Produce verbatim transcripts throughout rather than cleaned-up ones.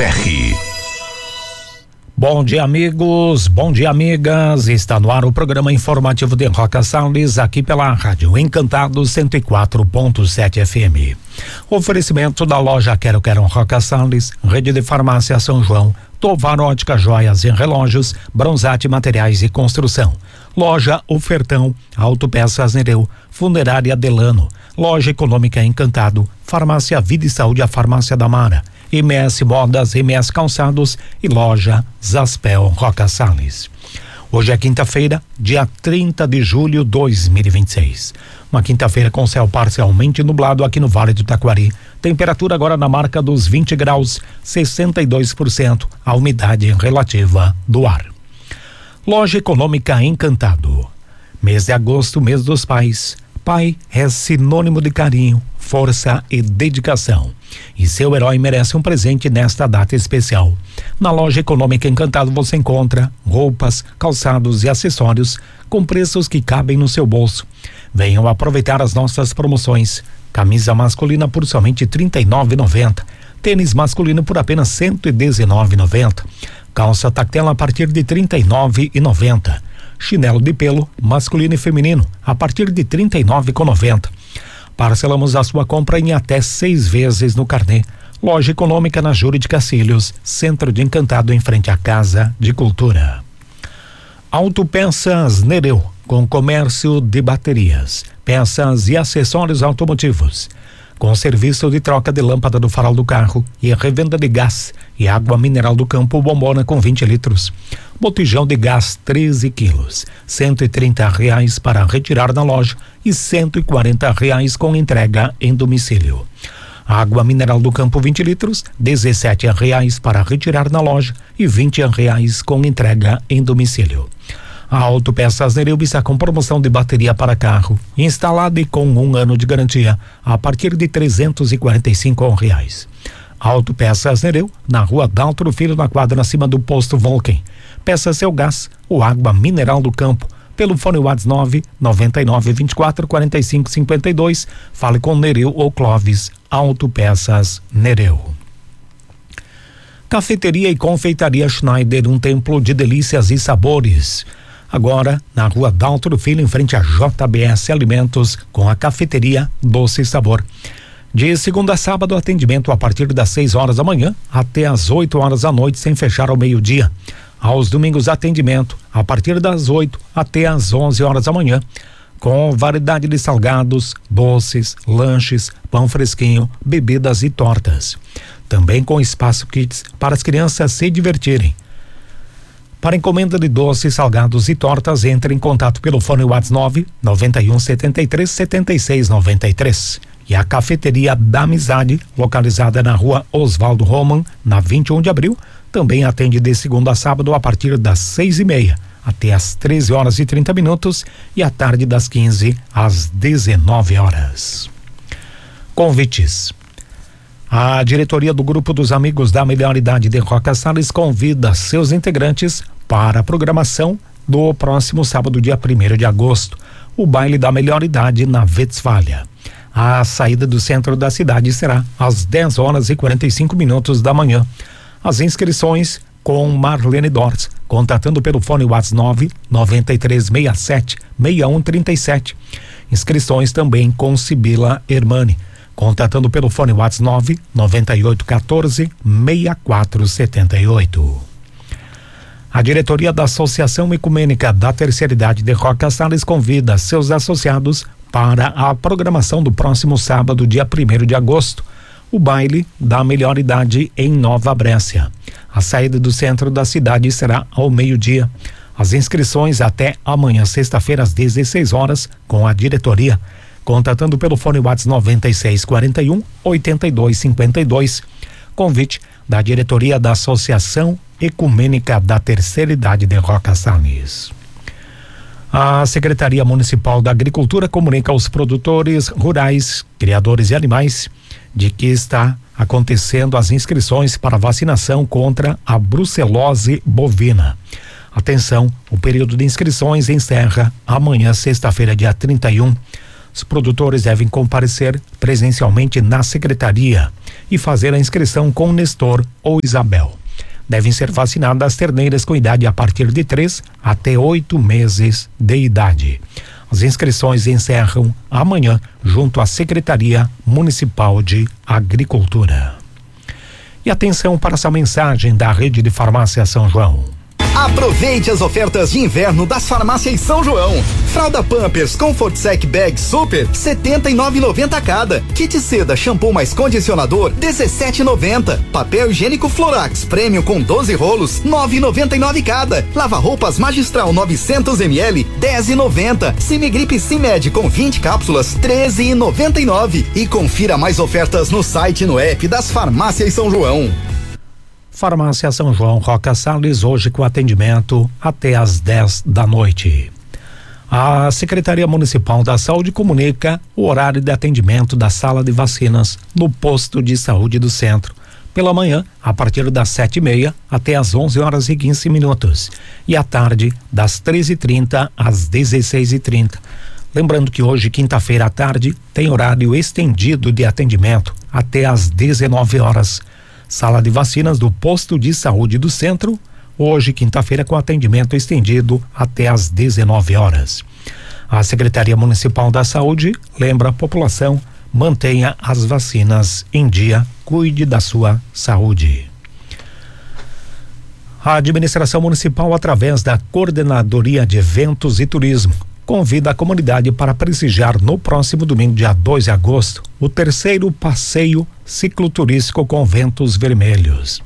Ferri. Bom dia, amigos, bom dia, amigas. Está no ar o programa informativo de Roca Salles, aqui pela Rádio Encantado cento e quatro ponto sete F M. Oferecimento da loja Quero Quero Roca Salles, Rede de Farmácia São João, Tovar Ótica Joias e Relógios, Bronzate Materiais e Construção, Loja Ofertão, Autopeças Nereu, Funerária Delano, Loja Econômica Encantado, Farmácia Vida e Saúde, a Farmácia da Mara, M S Modas, M S Calçados e Loja Zaspel Roca Salles. Hoje é quinta-feira, dia trinta de julho de dois mil e vinte e seis. Uma quinta-feira com céu parcialmente nublado aqui no Vale do Taquari. Temperatura agora na marca dos vinte graus, sessenta e dois por cento a umidade relativa do ar. Loja Econômica Encantado. Mês de agosto, mês dos pais. Pai é sinônimo de carinho, força e dedicação. E seu herói merece um presente nesta data especial. Na Loja Econômica Encantado você encontra roupas, calçados e acessórios com preços que cabem no seu bolso. Venham aproveitar as nossas promoções. Camisa masculina por somente trinta e nove reais e noventa centavos. Tênis masculino por apenas cento e dezenove reais e noventa centavos. Calça tactela a partir de trinta e nove reais e noventa centavos. Chinelo de pelo masculino e feminino a partir de trinta e nove reais e noventa centavos. Parcelamos a sua compra em até seis vezes no carnê. Loja Econômica na Júlio de Cacilhos, Centro de Encantado, em frente à Casa de Cultura. Autopeças Nereu, com comércio de baterias, peças e acessórios automotivos, com serviço de troca de lâmpada do farol do carro e revenda de gás e água mineral do campo bombona com vinte litros. Botijão de gás treze quilos, cento e trinta reais para retirar na loja e cento e quarenta reais com entrega em domicílio. Água mineral do campo vinte litros, dezessete reais para retirar na loja e vinte reais com entrega em domicílio. A Autopeças Nereu está com promoção de bateria para carro, instalada e com um ano de garantia, a partir de trezentos e quarenta e cinco reais. Autopeças Nereu, na rua Daltro Filho, na quadra acima do posto Volken. Peça seu gás ou água mineral do campo pelo fone WhatsApp nove nove nove vinte e quatro quarenta e cinco cinquenta e dois. Fale com Nereu ou Clóvis. Autopeças Nereu. Cafeteria e Confeitaria Schneider, um templo de delícias e sabores. Agora, na rua Daltro Filho, em frente a J B S Alimentos, com a cafeteria Doce Sabor. De segunda a sábado, atendimento a partir das seis horas da manhã até as oito horas da noite, sem fechar ao meio-dia. Aos domingos, atendimento a partir das oito até as onze horas da manhã, com variedade de salgados, doces, lanches, pão fresquinho, bebidas e tortas. Também com espaço kids para as crianças se divertirem. Para encomenda de doces, salgados e tortas, entre em contato pelo fone WhatsApp nove nove um sete três sete seis nove três. E a Cafeteria da Amizade, localizada na rua Oswaldo Roman, na vinte e um de abril, também atende de segunda a sábado a partir das seis e meia até as treze horas e trinta minutos e à tarde das quinze às dezenove horas. Convites. A diretoria do Grupo dos Amigos da Melhor Idade de Roca Salles convida seus integrantes para a programação do próximo sábado, dia primeiro de agosto, o baile da Melhor Idade na Westfália. A saída do centro da cidade será às dez horas e quarenta e cinco minutos da manhã. As inscrições com Marlene Dors, contatando pelo fone WhatsApp nove nove três seis sete seis um três sete. Inscrições também com Sibila Hermani, contatando pelo fone WhatsApp nove nove oito um quatro seis quatro sete oito. A diretoria da Associação Ecumênica da Terceira Idade de Roca Salles convida seus associados para a programação do próximo sábado, dia primeiro de agosto, o baile da Melhor Idade em Nova Brécia. A saída do centro da cidade será ao meio-dia. As inscrições até amanhã, sexta-feira, às dezesseis horas, com a diretoria, contatando pelo fone WhatsApp nove seis quatro um oito dois cinco dois. Convite da diretoria da Associação Ecumênica da Terceira Idade de Roca Salles. A Secretaria Municipal da Agricultura comunica aos produtores rurais, criadores de animais, de que está acontecendo as inscrições para vacinação contra a brucelose bovina. Atenção, o período de inscrições encerra amanhã, sexta-feira, dia trinta e um. Os produtores devem comparecer presencialmente na secretaria e fazer a inscrição com Nestor ou Isabel. Devem ser vacinadas as terneiras com idade a partir de três até oito meses de idade. As inscrições encerram amanhã junto à Secretaria Municipal de Agricultura. E atenção para essa mensagem da Rede de Farmácia São João. Aproveite as ofertas de inverno das farmácias São João. Fralda Pampers Comfort Sec Bag Super setenta e nove e noventa cada. Kit seda shampoo mais condicionador dezessete e noventa. Papel higiênico Florax Premium com doze rolos nove e noventa e nove cada. Lava roupas Magistral novecentos mililitros dez e noventa. Simigripe Simed com vinte cápsulas treze e noventa e nove. E confira mais ofertas no site e no app das farmácias São João. Farmácia São João Roca Salles, hoje com atendimento até às dez da noite. A Secretaria Municipal da Saúde comunica o horário de atendimento da sala de vacinas no posto de saúde do centro. Pela manhã, a partir das sete e meia até às onze horas e quinze minutos. E à tarde, das treze e trinta às dezesseis e trinta. Lembrando que hoje, quinta-feira à tarde, tem horário estendido de atendimento até às dezenove horas. Sala de vacinas do posto de saúde do centro, hoje, quinta-feira, com atendimento estendido até às dezenove horas. A Secretaria Municipal da Saúde lembra a população: mantenha as vacinas em dia, cuide da sua saúde. A administração municipal, através da Coordenadoria de Eventos e Turismo, convida a comunidade para prestigiar no próximo domingo, dia dois de agosto, o terceiro passeio cicloturístico com ventos vermelhos.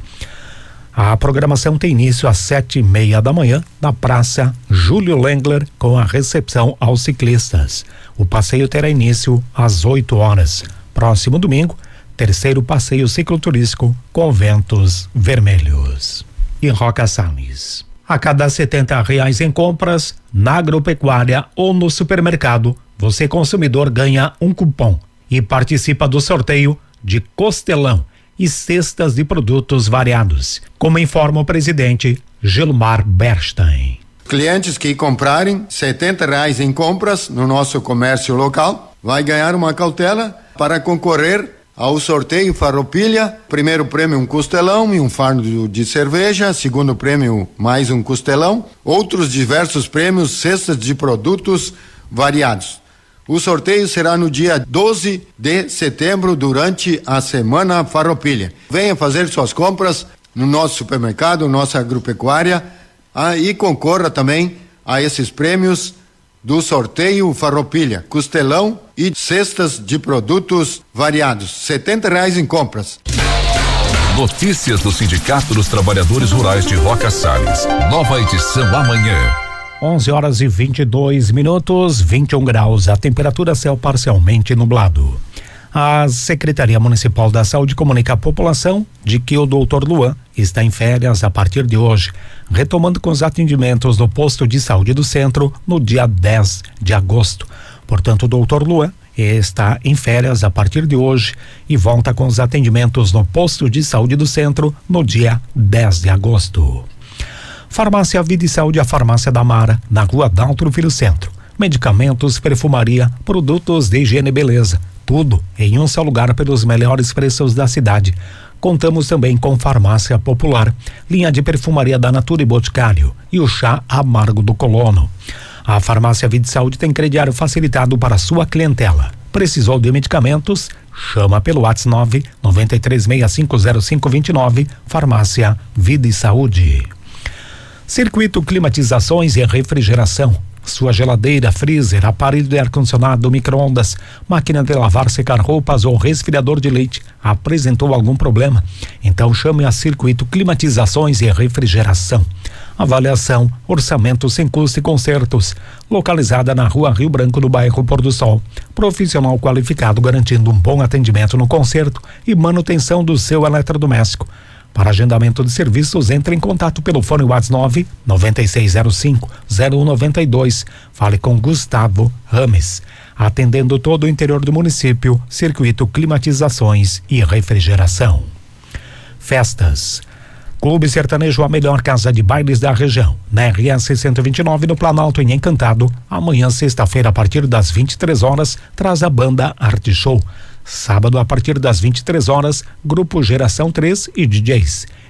A programação tem início às sete e meia da manhã na Praça Júlio Lengler, com a recepção aos ciclistas. O passeio terá início às oito horas. Próximo domingo, terceiro passeio cicloturístico com ventos vermelhos. E Roca Salles. A cada setenta reais em compras, na agropecuária ou no supermercado, você, consumidor, ganha um cupom e participa do sorteio de costelão e cestas de produtos variados, como informa o presidente Gilmar Bernstein. Clientes que comprarem setenta reais em compras no nosso comércio local vai ganhar uma cautela para concorrer ao sorteio Farroupilha. Primeiro prêmio um costelão e um fardo de cerveja, segundo prêmio mais um costelão, outros diversos prêmios, cestas de produtos variados. O sorteio será no dia doze de setembro, durante a semana Farroupilha. Venha fazer suas compras no nosso supermercado, nossa agropecuária, ah, e concorra também a esses prêmios do sorteio Farroupilha, costelão e cestas de produtos variados, setenta reais em compras. Notícias do Sindicato dos Trabalhadores Rurais de Roca Salles. Nova edição amanhã. onze horas e vinte e dois minutos, vinte e um graus. A temperatura, céu parcialmente nublado. A Secretaria Municipal da Saúde comunica à população de que o doutor Luan está em férias a partir de hoje, retomando com os atendimentos do posto de saúde do centro no dia dez de agosto. Portanto, o doutor Luan está em férias a partir de hoje e volta com os atendimentos no posto de saúde do centro no dia dez de agosto. Farmácia Vida e Saúde, a farmácia da Mara, na rua Daltro Filho Centro. Medicamentos, perfumaria, produtos de higiene e beleza. Tudo em um só lugar pelos melhores preços da cidade. Contamos também com farmácia popular, linha de perfumaria da Natura e Boticário e o chá amargo do Colono. A farmácia Vida e Saúde tem crediário facilitado para sua clientela. Precisou de medicamentos? Chama pelo WhatsApp nove nove três seis cinco zero cinco dois nove. Farmácia Vida e Saúde. Circuito Climatizações e Refrigeração. Sua geladeira, freezer, aparelho de ar-condicionado, micro-ondas, máquina de lavar, secar roupas ou resfriador de leite apresentou algum problema? Então chame a Circuito Climatizações e Refrigeração. Avaliação, orçamento sem custo e consertos. Localizada na rua Rio Branco, no bairro Pôr do Sol. Profissional qualificado, garantindo um bom atendimento no conserto e manutenção do seu eletrodoméstico. Para agendamento de serviços, entre em contato pelo fone WhatsApp nove nove seis zero cinco zero um nove dois. Fale com Gustavo Rames. Atendendo todo o interior do município, Circuito Climatizações e Refrigeração. Festas. Clube Sertanejo, a melhor casa de bailes da região. Na R S cento e vinte e nove, no Planalto, em Encantado. Amanhã, sexta-feira, a partir das vinte e três horas, traz a banda Arte Show. Sábado, a partir das vinte e três horas, Grupo Geração três e D Js.